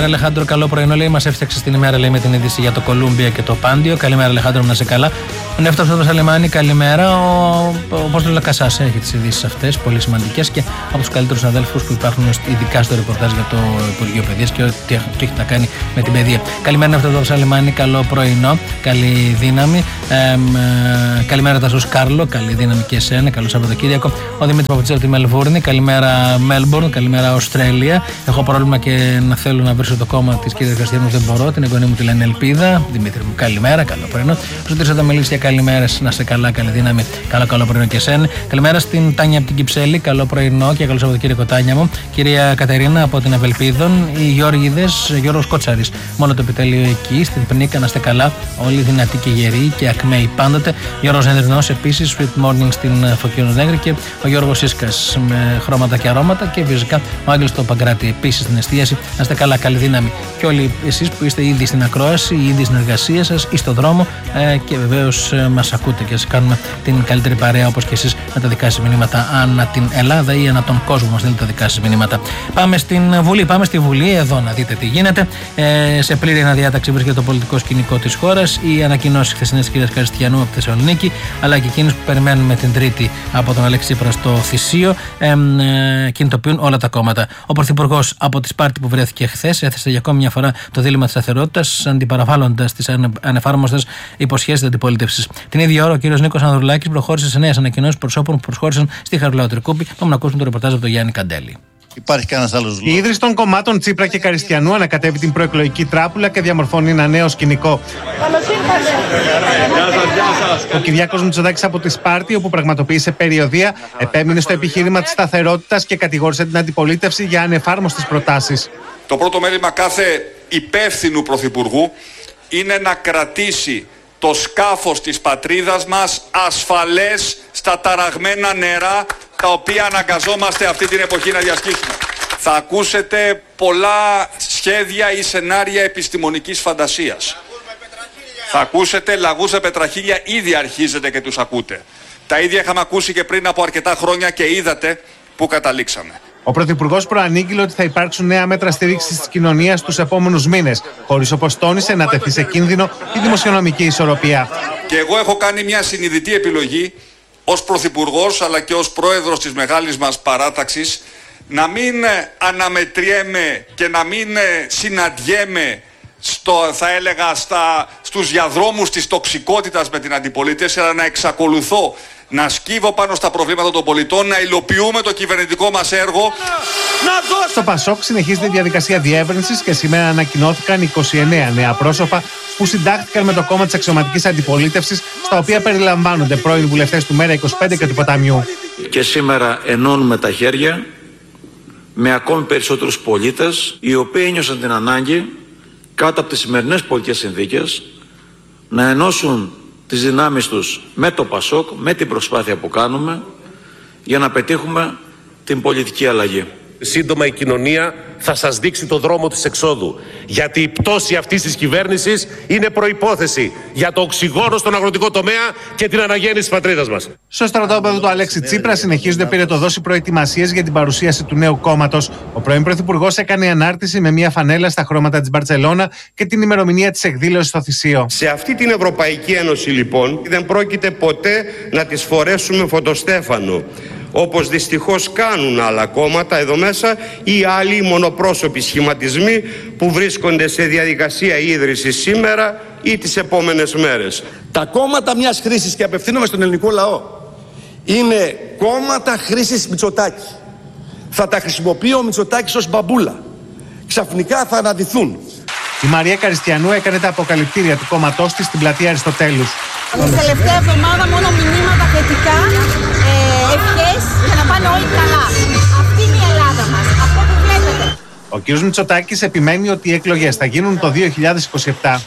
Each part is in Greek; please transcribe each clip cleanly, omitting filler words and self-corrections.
Καλημέρα, Αλεχάνδρο. Καλό πρωινό, λέει. Μας έφτιαξε την ημέρα, λέει, με την είδηση για το Κολούμπια και το Πάντιο. Καλημέρα, Αλεχάνδρο, να είσαι καλά. Ο Νεύτος από το Σαλεμάνι, καλημέρα. Όπως το Λακασάς έχει τις ειδήσεις αυτές, πολύ σημαντικές και από τους καλύτερους αδέλφους που υπάρχουν ειδικά στο ρεπορτάζ για το Υπουργείο Παιδείας και ό,τι έχει να κάνει με την παιδεία. Καλημέρα, Νεύτος από το Σαλεμάνι, καλό πρωινό. Καλή δύναμη. Καλημέρα, Τάσος Κάρλο. Καλή δύναμη και εσένα. Καλό Σαββατοκύριακο. Ο Δημήτρης Παπουτσής από τη Μελβούρνη. Καλημέρα, Μέλμπορν. Καλημέρα, Αυστραλία. Έχω πρόβλημα και να θέλω να βρίσω το κόμμα της κυρίας Χριστιανού, δεν μπορώ. Την εγγονή μου τη λένε Ελπίδα. Δημήτρη μου, καλημέρα. Καλό πρωινό. Ο Σωτήρης Ανταμελής, καλημέρα. Να είστε καλά, καλή δύναμη. Καλό πρωινό και εσένα. Καλημέρα στην Τάνια από την Κυψέλη. Καλό πρωινό και καλό Σαββατοκύριακο, Τάνια μου. Κυρία Κατερίνα από την Ευελπίδων. Οι Γιώργηδες, Γιώργος Κότσαρης. Μόνο το επιτέλειο εκεί, στην Πνίκα, να είστε καλά. Όλοι δυνατοί και γεροί και ακμαίοι πάντοτε. Γιώργος Ενδρινός επίσης. Sweet morning στην Φωκίωνο Νέγρη και ο Γιώργος Ίσκας με χρώματα και αρώματα. Και φυσικά ο Άγγελος το Παγκράτη επίσης στην εστίαση. Να είστε καλά, καλή δύναμη. Και όλοι εσείς που είστε ήδη στην ακρόαση, ήδη στην εργασία σας ή στο δρόμο και βεβαίως μας ακούτε και σας κάνουμε την καλύτερη παρέα όπως και εσείς με τα δικά σας μηνύματα ανά την Ελλάδα ή ανά τον κόσμο μας στείλετε τα δικά σας μηνύματα. Πάμε στην Βουλή, πάμε στη Βουλή εδώ να δείτε τι γίνεται. Σε πλήρη αναδιάταξη βρίσκεται το πολιτικό σκηνικό της χώρας. Οι ανακοινώσεις χθεσινές της κυρίας Καριστιανού από τη Θεσσαλονίκη, αλλά και εκείνες που περιμένουμε την Τρίτη από τον Αλέξη Τσίπρα στο Θησίο, κινητοποιούν όλα τα κόμματα. Ο Πρωθυπουργός από τη Σπάρτη που βρέθηκε χθες έθεσε για ακόμη μια φορά το δίλημμα της σταθερότητας, αντιπαραβάλλοντας τις ανεφάρμοστες υποσχέσεις της αντιπολίτευσης. Την ίδια ώρα ο κύριος Νίκος Ανδρουλάκης προχώρησε σε νέες ανακοινώσεις προσώπων που προσχώρησαν στη Χαριλάου Τρικούπη. Πάμε να ακούσουμε το ρεπορτάζ από τον Γιάννη Καντέλη. Υπάρχει κανένας άλλος λόγος? Η ίδρυση των κομμάτων Τσίπρα και Καριστιανού ανακατεύει την προεκλογική τράπουλα και διαμορφώνει ένα νέο σκηνικό. Ο Κυριάκος Μητσοτάκης από τη Σπάρτη, όπου πραγματοποίησε περιοδεία, επέμεινε στο επιχείρημα της σταθερότητας και κατηγόρησε την αντιπολίτευση για ανεφάρμοστες προτάσεις. Το πρώτο μέλημα κάθε υπεύθυνου πρωθυπουργού είναι να κρατήσει το σκάφος της πατρίδας μας ασφαλές στα ταραγμένα νερά τα οποία αναγκαζόμαστε αυτή την εποχή να διασχίσουμε. Θα ακούσετε πολλά σχέδια ή σενάρια επιστημονικής φαντασίας. Θα ακούσετε λαγούς με πετραχίλια, ήδη αρχίζετε και τους ακούτε. Τα ίδια είχαμε ακούσει και πριν από αρκετά χρόνια και είδατε που καταλήξαμε. Ο Πρωθυπουργός προανήγγειλε ότι θα υπάρξουν νέα μέτρα στήριξης της κοινωνίας τους επόμενους μήνες, χωρίς, όπως τόνισε, να τεθεί σε κίνδυνο η δημοσιονομική ισορροπία. Και εγώ έχω κάνει μια συνειδητή επιλογή ως Πρωθυπουργός αλλά και ως Πρόεδρος της μεγάλης μας παράταξης να μην αναμετριέμαι και να μην συναντιέμαι θα έλεγα στους διαδρόμους της τοξικότητας με την αντιπολίτευση, αλλά να εξακολουθώ να σκύβω πάνω στα προβλήματα των πολιτών, να υλοποιούμε το κυβερνητικό μας έργο. Στο ΠΑΣΟΚ συνεχίζεται η διαδικασία διεύρυνσης και σήμερα ανακοινώθηκαν 29 νέα πρόσωπα που συντάχθηκαν με το κόμμα της αξιωματικής αντιπολίτευσης, στα οποία περιλαμβάνονται πρώην βουλευτές του ΜΕΡΑ25 και του Ποταμιού. Και σήμερα ενώνουμε τα χέρια με ακόμη περισσότερους πολίτες, οι οποίοι ένιωσαν την ανάγκη κάτω από τις σημερινές πολιτικές συνθήκες να ενώσουν τις δυνάμεις τους με το ΠΑΣΟΚ, με την προσπάθεια που κάνουμε για να πετύχουμε την πολιτική αλλαγή. Σύντομα η κοινωνία θα σας δείξει το δρόμο της εξόδου, γιατί η πτώση αυτής της κυβέρνησης είναι προϋπόθεση για το οξυγόνο στον αγροτικό τομέα και την αναγέννηση της πατρίδας μας. Στο στρατόπεδο του Αλέξη Τσίπρα συνεχίζονται πυρετοδός οι προετοιμασίες για την παρουσίαση του νέου κόμματος. Ο πρώην Πρωθυπουργός έκανε ανάρτηση με μια φανέλα στα χρώματα της Μπαρτσελώνα και την ημερομηνία της εκδήλωσης στο Θησίο. Σε αυτή την Ευρωπαϊκή Ένωση, λοιπόν, δεν πρόκειται ποτέ να της φορέσουμε φωτοστέφανο, όπως δυστυχώς κάνουν άλλα κόμματα εδώ μέσα ή άλλοι μονοπρόσωποι σχηματισμοί που βρίσκονται σε διαδικασία ίδρυσης σήμερα ή τις επόμενες μέρες. Τα κόμματα μιας χρήσης, και απευθύνομαι στον ελληνικό λαό, είναι κόμματα χρήσης Μητσοτάκη. Θα τα χρησιμοποιεί ο Μητσοτάκης ως μπαμπούλα. Ξαφνικά θα αναδυθούν. Η Μαρία Καριστιανού έκανε τα αποκαλυπτήρια του κόμματός της στην πλατεία Αριστοτέλους. Την τελευταία εβδομάδα μόνο μηνύματα θετικά, ευχές για να πάνε όλοι καλά. Αυτή είναι η Ελλάδα μας, αυτό που βλέπετε. Ο κ. Μητσοτάκης επιμένει ότι οι εκλογές θα γίνουν το 2027.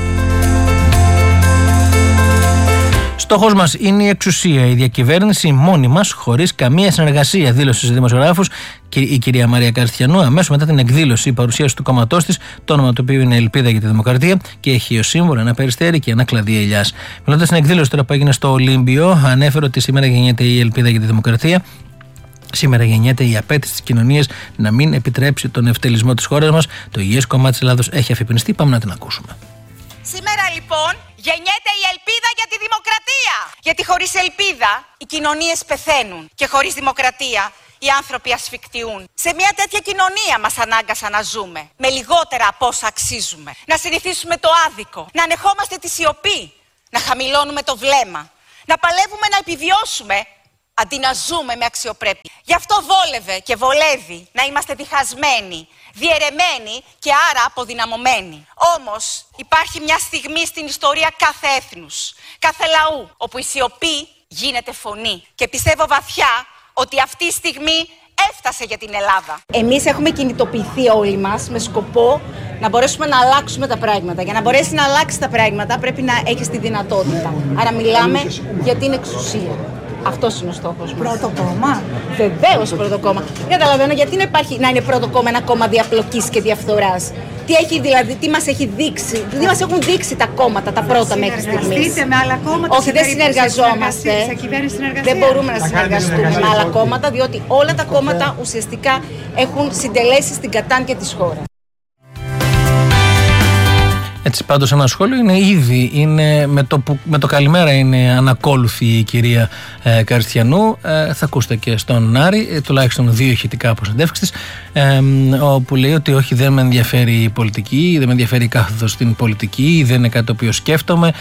Στόχος μας είναι η εξουσία, η διακυβέρνηση μόνη μας, χωρίς καμία συνεργασία, δήλωσε στους δημοσιογράφους η κυρία Μαρία Καριστιανού αμέσως μετά την εκδήλωση, η παρουσίαση του κόμματός της, το όνομα του οποίου είναι Ελπίδα για τη Δημοκρατία και έχει ως σύμβολο ένα περιστέρι και ένα κλαδί ελιάς. Μιλώντας στην εκδήλωση τώρα που έγινε στο Ολύμπιο, ανέφερε ότι σήμερα γεννιέται η Ελπίδα για τη Δημοκρατία. Σήμερα γεννιέται η απέτηση της κοινωνίας να μην επιτρέψει τον ευτελισμό της χώρας μας. Το υγιές κομμάτι της Ελλάδος έχει αφυπνιστεί. Πάμε να την ακούσουμε. Σήμερα λοιπόν γεννιέται η ελπίδα για τη δημοκρατία. Γιατί χωρίς ελπίδα οι κοινωνίες πεθαίνουν και χωρίς δημοκρατία οι άνθρωποι ασφικτιούν. Σε μια τέτοια κοινωνία μας ανάγκασαν να ζούμε, με λιγότερα από όσα αξίζουμε. Να συνηθίσουμε το άδικο, να ανεχόμαστε τη σιωπή, να χαμηλώνουμε το βλέμμα, να παλεύουμε να επιβιώσουμε αντί να ζούμε με αξιοπρέπεια. Γι' αυτό βόλευε και βολεύει να είμαστε διχασμένοι, διαιρεμένοι και άρα αποδυναμωμένοι. Όμως υπάρχει μια στιγμή στην ιστορία κάθε έθνους, κάθε λαού, όπου η σιωπή γίνεται φωνή. Και πιστεύω βαθιά ότι αυτή η στιγμή έφτασε για την Ελλάδα. Εμείς έχουμε κινητοποιηθεί όλοι μας με σκοπό να μπορέσουμε να αλλάξουμε τα πράγματα. Για να μπορέσει να αλλάξει τα πράγματα πρέπει να έχεις τη δυνατότητα. Άρα μιλάμε για την εξουσία. Αυτός είναι ο στόχος μας. Πρώτο κόμμα. Βεβαίως πρώτο κόμμα. Δεν καταλαβαίνω γιατί να είναι πρώτο κόμμα ένα κόμμα διαπλοκής και διαφθοράς. Τι μας έχει δείξει, τι μας έχουν δείξει τα κόμματα, τα πρώτα μέχρι στιγμής. Συνεργαστείτε με άλλα κόμματα. Όχι, δεν συνεργαζόμαστε. Δεν μπορούμε να συνεργαστούμε με άλλα κόμματα, διότι όλα τα κόμματα ουσιαστικά έχουν συντελέσει στην κατάντια της χώρας. Έτσι πάντως ένα σχόλιο είναι με το καλημέρα είναι ανακόλουθη η κυρία Καριστιανού. Θα ακούσετε και στον Άρη τουλάχιστον 2 ηχητικά από συνέντευξεις της, όπου λέει ότι όχι, δεν με ενδιαφέρει η πολιτική, δεν με ενδιαφέρει η κάθοδος στην πολιτική, δεν είναι κάτι το οποίο σκέφτομαι.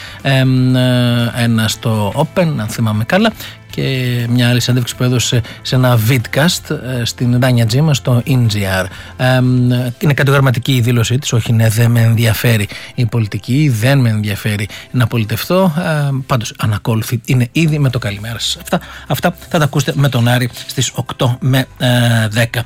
Ένα στο Open, αν θυμάμαι καλά, και μια άλλη συνέντευξη που έδωσε σε ένα vidcast στην Ράνια Τζίμα στο NGR. Είναι κατηγορηματική η δήλωσή της. Όχι, ναι, δεν με ενδιαφέρει η πολιτική, δεν με ενδιαφέρει να πολιτευτώ. Πάντως ανακόλουθη είναι ήδη με το καλημέρα σας. Αυτά θα τα ακούσετε με τον Άρη στις 8 με 10.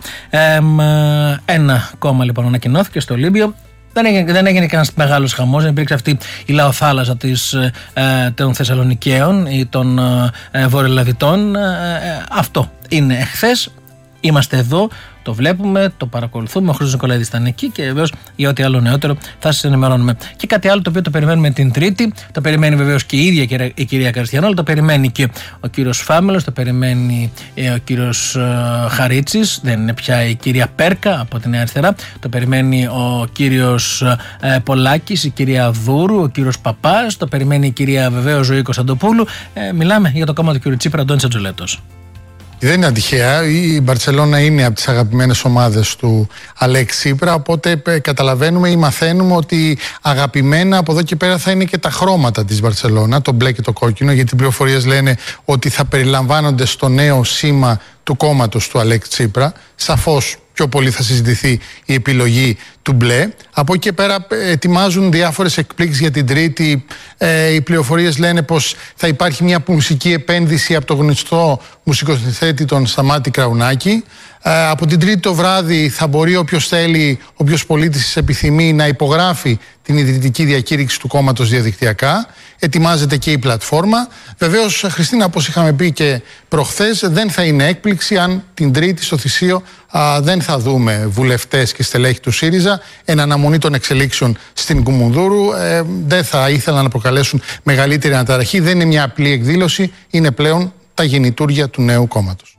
Ένα κόμμα λοιπόν ανακοινώθηκε στο Ολύμπιο. Δεν έγινε κανένας μεγάλος χαμός, δεν υπήρξε αυτή η λαοθάλασσα των Θεσσαλονικαίων ή των Βορειοελλαδιτών. Αυτό είναι εχθές. Είμαστε εδώ, το βλέπουμε, το παρακολουθούμε. Ο Χρήστος Νικολαίδης ήταν εκεί και βεβαίως για ό,τι άλλο νεότερο θα σας ενημερώνουμε. Και κάτι άλλο το οποίο το περιμένουμε την Τρίτη, το περιμένει βεβαίως και η ίδια η κυρία Καριστιανού, αλλά το περιμένει και ο κύριος Φάμελος, το περιμένει ο κύριος Χαρίτσης, δεν είναι πια η κυρία Πέρκα από τη Νέα Αριστερά, το περιμένει ο κύριος Πολάκης, η κυρία Δούρου, ο κύριος Παπάς, το περιμένει η κυρία βεβαίως Ζωή Κωνσταντοπούλου. Μιλάμε για το κόμμα του κύριου Τσίπρα, Αντώνης Ατζολέτος. Δεν είναι τυχαία, η Μπαρτσελώνα είναι από τις αγαπημένες ομάδες του Αλέξη Τσίπρα, οπότε καταλαβαίνουμε ή μαθαίνουμε ότι αγαπημένα από εδώ και πέρα θα είναι και τα χρώματα της Μπαρτσελώνα, το μπλε και το κόκκινο, γιατί οι πληροφορίες λένε ότι θα περιλαμβάνονται στο νέο σήμα του κόμματος του Αλέξη Τσίπρα. Σαφώς πιο πολύ θα συζητηθεί η επιλογή του μπλε. Από εκεί και πέρα ετοιμάζουν διάφορες εκπλήξεις για την Τρίτη. Οι πληροφορίες λένε πως θα υπάρχει μια μουσική επένδυση από το γνωστό μουσικοσυνθέτη τον Σταμάτη Κραουνάκη. Από την Τρίτη το βράδυ θα μπορεί όποιος θέλει, όποιος πολίτης επιθυμεί να υπογράφει την ιδρυτική διακήρυξη του κόμματος διαδικτυακά. Ετοιμάζεται και η πλατφόρμα. Βεβαίως, Χριστίνα, όπως είχαμε πει και προχθές, δεν θα είναι έκπληξη αν την Τρίτη στο Θησίο δεν θα δούμε βουλευτές και στελέχη του ΣΥΡΙΖΑ εν αναμονή των εξελίξεων στην Κουμουνδούρου. Δεν θα ήθελαν να προκαλέσουν μεγαλύτερη αναταραχή. Δεν είναι μια απλή εκδήλωση, είναι πλέον τα γεννητούρια του νέου κόμματος.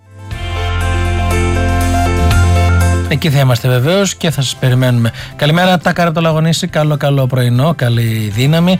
Εκεί θα είμαστε βεβαίως και θα σας περιμένουμε. Καλημέρα, τα καρά από το Λαγονίσι. Καλό πρωινό, καλή δύναμη.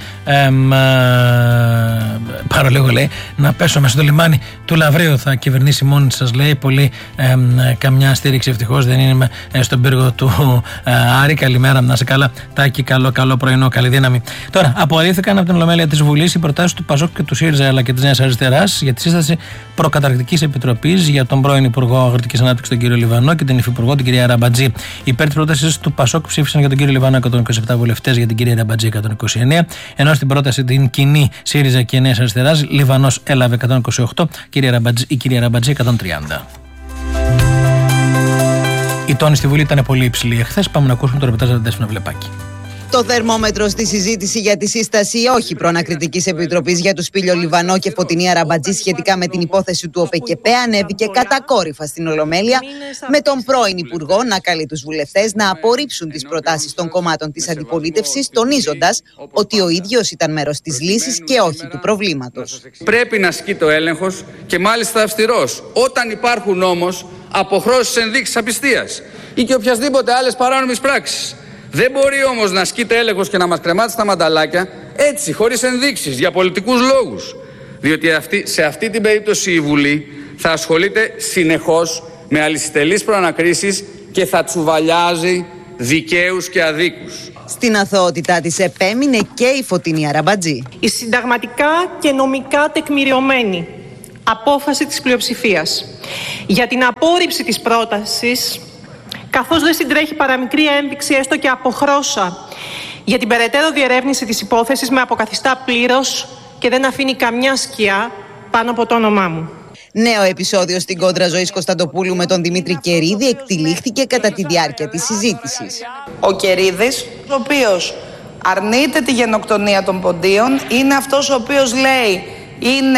Πάρω λίγο, λέει, να πέσω μέσα στο λιμάνι του Λαβρίου. Θα κυβερνήσει μόνη σας, λέει. Πολύ καμιά στήριξη ευτυχώς δεν είναι στον πύργο του Άρη. Καλημέρα, να είσαι καλά. Τάκη, καλό πρωινό, καλή δύναμη. Τώρα, απορρίφθηκαν από την Ολομέλεια της Βουλής οι προτάσεις του ΠΑΣΟΚ και του ΣΥΡΙΖΑ αλλά και της Νέας Αριστεράς για τη σύσταση προκαταρκτικής επιτροπής για τον πρώην Υπουργό Αγροτικής Ανάπτυξης, τον κύριο Λιβανό, και την Υφυπουργό, την κυρία Ραμπατζή. Υπέρ της πρότασης του ΠΑΣΟΚ ψήφισαν για τον κύριο Λιβανό 127 βουλευτές, για την κυρία Ραμπατζή 129, ενώ στην πρόταση την κοινή ΣΥΡΙΖΑ και Νέας Αριστεράς Λιβανός έλαβε 128, η κυρία Ραμπατζή 130. Η τόνη στη Βουλή ήταν πολύ υψηλή εχθές. Πάμε να ακούσουμε το ρεπορτάζ από την Δέσποινα Βλεπάκη. Το θερμόμετρο στη συζήτηση για τη σύσταση ή όχι προανακριτικής επιτροπής για τους Πήλιο Λιβανό και Φωτεινή Αραμπατζή σχετικά με την υπόθεση του ΟΠΕΚΕΠΕ ανέβηκε κατακόρυφα στην Ολομέλεια, με τον πρώην Υπουργό να καλεί τους βουλευτές να απορρίψουν τις προτάσεις των κομμάτων της αντιπολίτευσης, τονίζοντας ότι ο ίδιος ήταν μέρος της λύσης και όχι του προβλήματος. Πρέπει να ασκείται ο έλεγχος και μάλιστα αυστηρός, όταν υπάρχουν όμως αποχρώσεις ενδείξεις απιστίας ή και οποιασδήποτε άλλες παράνομες πράξεις. Δεν μπορεί όμως να ασκείται έλεγχος και να μας κρεμάτε στα μανταλάκια έτσι, χωρίς ενδείξεις, για πολιτικούς λόγους. Διότι σε αυτή την περίπτωση η Βουλή θα ασχολείται συνεχώς με αλυσιτελείς προανακρίσεις και θα τσουβαλιάζει δικαίους και αδίκους. Στην αθωότητά της επέμεινε και η Φωτεινή Αραμπατζή. Η συνταγματικά και νομικά τεκμηριωμένη απόφαση της πλειοψηφίας για την απόρριψη της πρότασης, καθώς δεν συντρέχει παραμικρή ένδειξη έστω και αποχρώσα για την περαιτέρω διερεύνηση της υπόθεσης, με αποκαθιστά πλήρως και δεν αφήνει καμιά σκιά πάνω από το όνομά μου. Νέο επεισόδιο στην κόντρα Ζωής Κωνσταντοπούλου με τον Δημήτρη Κερίδη εκτυλίχθηκε κατά τη διάρκεια της συζήτησης. Ο Κερίδης, ο οποίος αρνείται τη γενοκτονία των ποντίων, είναι αυτός ο οποίος λέει είναι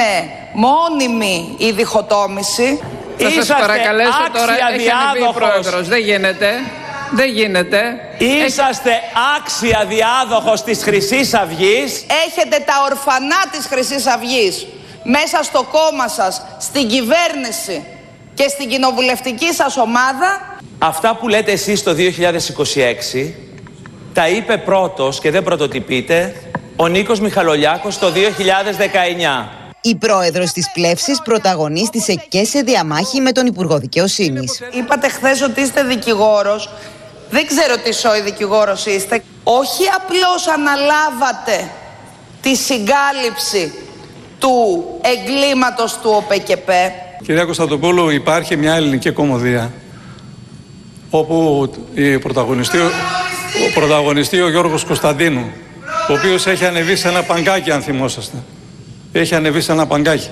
μόνιμη η διχοτόμηση. Θα σας παρακαλέσω τώρα, έχει ανεβεί ο πρόεδρος. Δεν γίνεται. Δεν γίνεται. Είσαστε άξια διάδοχος της Χρυσής Αυγής. Έχετε τα ορφανά της Χρυσής Αυγής μέσα στο κόμμα σας, στην κυβέρνηση και στην κοινοβουλευτική σας ομάδα. Αυτά που λέτε εσείς το 2026 τα είπε πρώτος και δεν πρωτοτυπείτε ο Νίκος Μιχαλολιάκος το 2019. Η πρόεδρος της Πλεύσης πρωταγωνίστησε και σε διαμάχη με τον Υπουργό Δικαιοσύνης. Είπατε χθες ότι είστε δικηγόρος. Δεν ξέρω τι σόι δικηγόρος είστε. Όχι απλώς αναλάβατε τη συγκάλυψη του εγκλήματος του ΟΠΕΚΕΠΕ. Κυρία Κωνσταντοπούλου, υπάρχει μια ελληνική κομμωδία όπου πρωταγωνιστεί ο Γιώργος Κωνσταντίνου, ο οποίος έχει ανεβεί σε ένα παγκάκι, αν θυμόσαστε. Έχει ανεβεί σε ένα παγκάκι.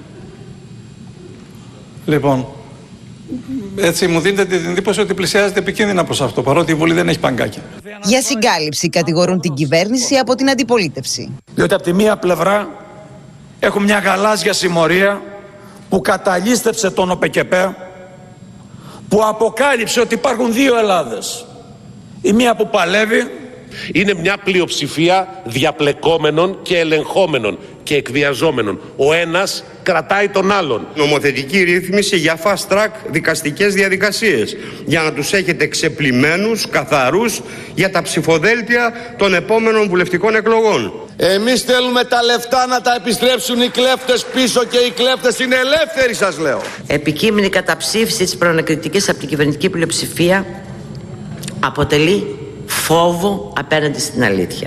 Λοιπόν, έτσι μου δίνετε την εντύπωση ότι πλησιάζεται επικίνδυνα προς αυτό, παρότι η Βουλή δεν έχει παγκάκια. Για συγκάλυψη κατηγορούν την κυβέρνηση από την αντιπολίτευση. Διότι από τη μία πλευρά έχουμε μια γαλάζια συμμορία που καταλήστεψε τον ΟΠΕΚΕΠΕ, που αποκάλυψε ότι υπάρχουν δύο Ελλάδες. Η μία που παλεύει. Είναι μια πλειοψηφία διαπλεκόμενων και ελεγχόμενων και εκβιαζόμενων. Ο ένας κρατάει τον άλλον. Νομοθετική ρύθμιση για fast track δικαστικές διαδικασίες, για να τους έχετε ξεπλημμένους, καθαρούς για τα ψηφοδέλτια των επόμενων βουλευτικών εκλογών. Εμείς θέλουμε τα λεφτά να τα επιστρέψουν οι κλέφτες πίσω, και οι κλέφτες είναι ελεύθεροι, σας λέω. Επικείμενη καταψήφιση της προανακριτικής από την κυβερνητική πλειοψηφία αποτελεί φόβο απέναντι στην αλήθεια.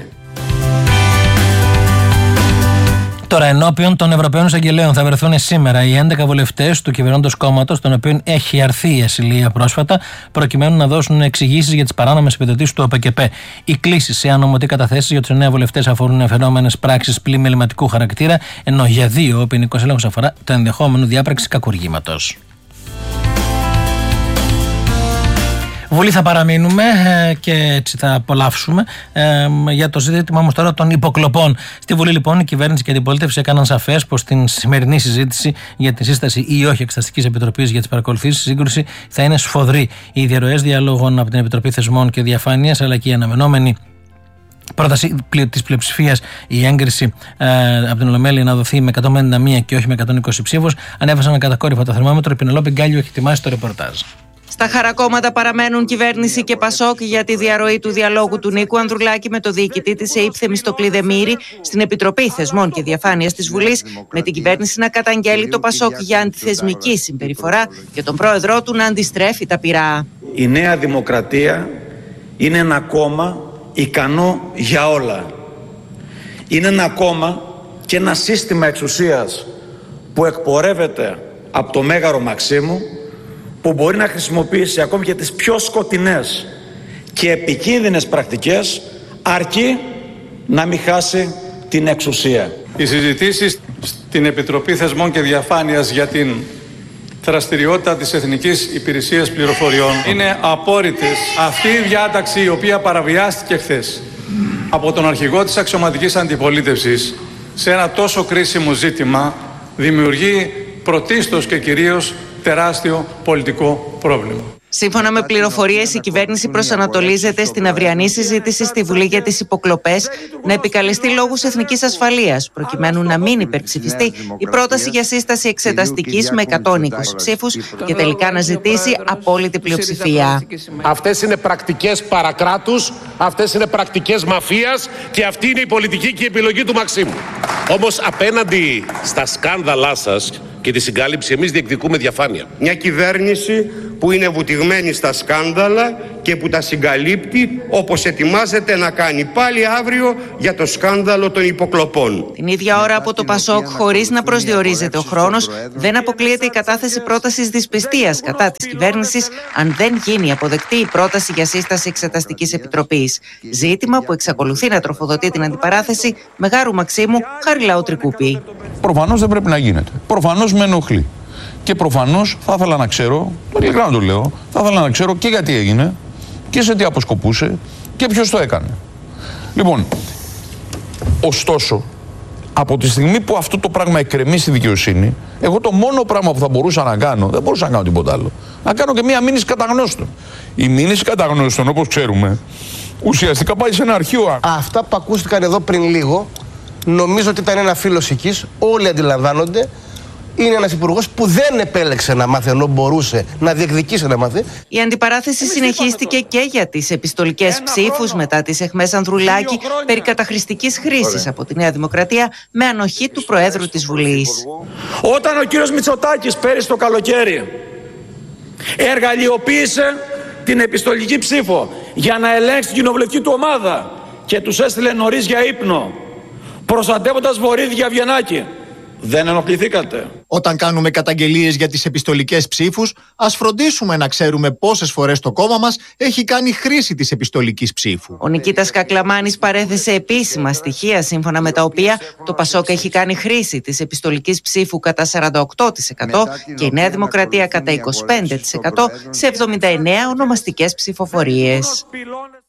Τώρα, ενώπιον των Ευρωπαίων Εισαγγελέων θα βρεθούν σήμερα οι 11 βουλευτές του κυβερνώντος κόμματος, των οποίων έχει αρθεί η ασυλία πρόσφατα, προκειμένου να δώσουν εξηγήσεις για τις παράνομες επιδοτήσεις του ΟΠΕΚΕΠΕ. Οι κλήσεις σε ανωμοτή καταθέσεις για τους 9 βουλευτές αφορούν φαινόμενες πράξεις πλημεληματικού χαρακτήρα, ενώ για 2 ο ποινικός έλεγχος αφορά το ενδεχόμενο διάπραξη κακουργήματος. Βουλή θα παραμείνουμε και έτσι θα απολαύσουμε για το ζήτημα όμως τώρα των υποκλοπών. Στη Βουλή λοιπόν η κυβέρνηση και η αντιπολίτευση έκαναν σαφές πως στην σημερινή συζήτηση για τη σύσταση ή όχι Εξεταστικής Επιτροπής για τις παρακολουθήσεις, η σύγκρουση θα είναι σφοδρή. Οι διαρροές διαλόγων από την Επιτροπή Θεσμών και Διαφάνειας, αλλά και η αναμενόμενη πρόταση της πλειοψηφίας, η έγκριση από την Ολομέλεια να δοθεί με 151 και όχι με 120 ψήφους, ανέβασαν κατακόρυφα το θερμόμετρο. Η Πινελόπη Γκάλιο έχει ετοιμάσει το ρεπορτάζ. Στα χαρακόμματα παραμένουν κυβέρνηση και Πασόκ για τη διαρροή του διαλόγου του Νίκου Ανδρουλάκη με το διοικητή της ΕΥΠ Θεμιστοκλή Δεμήρη στην Επιτροπή Θεσμών και Διαφάνειας της Βουλής, με την κυβέρνηση να καταγγέλει το Πασόκ για αντιθεσμική συμπεριφορά και τον πρόεδρό του να αντιστρέφει τα πυρά. Η Νέα Δημοκρατία είναι ένα κόμμα ικανό για όλα. Είναι ένα κόμμα και ένα σύστημα εξουσίας που εκπορεύεται από το Μέγαρο Μαξίμου, που μπορεί να χρησιμοποιήσει ακόμη και τις πιο σκοτεινές και επικίνδυνες πρακτικές, αρκεί να μην χάσει την εξουσία. Οι συζητήσεις στην Επιτροπή Θεσμών και Διαφάνειας για την δραστηριότητα της Εθνικής Υπηρεσίας Πληροφοριών είναι απόρριτες. Αυτή η διάταξη, η οποία παραβιάστηκε χθες, από τον αρχηγό της αξιωματικής αντιπολίτευσης σε ένα τόσο κρίσιμο ζήτημα δημιουργεί πρωτίστως και κυρίως τεράστιο πολιτικό πρόβλημα. Σύμφωνα με πληροφορίες, η κυβέρνηση προσανατολίζεται στην αυριανή συζήτηση στη Βουλή για τις υποκλοπές να επικαλεστεί λόγους εθνικής ασφαλείας, προκειμένου να μην υπερψηφιστεί η πρόταση για σύσταση εξεταστικής με 120 ψήφους και τελικά να ζητήσει απόλυτη πλειοψηφία. Αυτές είναι πρακτικές παρακράτους, αυτές είναι πρακτικές μαφίας και αυτή είναι η πολιτική και η επιλογή του Μαξίμου. Όμως απέναντι στα σκάνδαλά σας και τη συγκάλυψη, εμείς διεκδικούμε διαφάνεια. Μια κυβέρνηση που είναι βουτυγμένη στα σκάνδαλα και που τα συγκαλύπτει, όπως ετοιμάζεται να κάνει πάλι αύριο για το σκάνδαλο των υποκλοπών. Την ίδια ώρα από το ΠΑΣΟΚ, χωρίς να προσδιορίζεται ο χρόνος, δεν αποκλείεται η κατάθεση πρότασης δυσπιστίας κατά της κυβέρνησης αν δεν γίνει αποδεκτή η πρόταση για σύσταση εξεταστικής επιτροπής. Ζήτημα που εξακολουθεί να τροφοδοτεί την αντιπαράθεση Μεγάρου Μαξίμου, Χαριλάου Τρικούπη. Προφανώς δεν πρέπει να γίνεται. Προφανώς με ενοχλεί. Και προφανώς θα ήθελα να ξέρω, ειλικρινά το λέω, θα ήθελα να ξέρω και γιατί έγινε και σε τι αποσκοπούσε και ποιος το έκανε. Λοιπόν, ωστόσο, από τη στιγμή που αυτό το πράγμα εκκρεμεί στη δικαιοσύνη, εγώ το μόνο πράγμα που θα μπορούσα να κάνω, δεν μπορούσα να κάνω τίποτα άλλο, να κάνω και μία μήνυση καταγνώστων. Η μήνυση καταγνώστων, όπως ξέρουμε, ουσιαστικά πάει σε ένα αρχείο. Αυτά που ακούστηκαν εδώ πριν λίγο, νομίζω ότι ήταν ένα φύλλος οικής, όλοι αντιλαμβάνονται. Είναι ένας υπουργός που δεν επέλεξε να μάθει, ενώ μπορούσε να διεκδικήσει να μάθει. Η αντιπαράθεση συνεχίστηκε και για τις επιστολικές ψήφους μετά τις αιχμές Ανδρουλάκη περί καταχρηστικής χρήσης από τη Νέα Δημοκρατία με ανοχή του Προέδρου της Βουλής. Όταν ο κύριος Μητσοτάκης πέρυσι το καλοκαίρι εργαλειοποίησε την επιστολική ψήφο για να ελέγξει την κοινοβουλευτική του ομάδα και τους έστειλε νωρίς για ύπνο, προστατεύοντας Βορύδη για Βιενάκη, δεν ενοχληθήκατε? Όταν κάνουμε καταγγελίες για τις επιστολικές ψήφους, ας φροντίσουμε να ξέρουμε πόσες φορές το κόμμα μας έχει κάνει χρήση της επιστολικής ψήφου. Ο Νικήτας Κακλαμάνης παρέθεσε επίσημα στοιχεία σύμφωνα με τα οποία το ΠΑΣΟΚ έχει κάνει χρήση της επιστολικής ψήφου κατά 48% και η Νέα Δημοκρατία κατά 25% σε 79 ονομαστικές ψηφοφορίες.